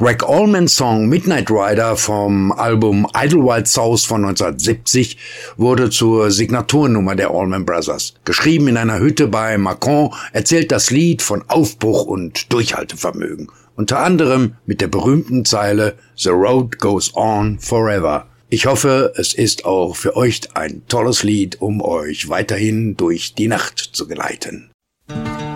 Gregg Allmans Song Midnight Rider vom Album Idlewild South von 1970 wurde zur Signaturnummer der Allman Brothers. Geschrieben in einer Hütte bei Macon erzählt das Lied von Aufbruch und Durchhaltevermögen. Unter anderem mit der berühmten Zeile "The road goes on forever". Ich hoffe, es ist auch für euch ein tolles Lied, um euch weiterhin durch die Nacht zu geleiten.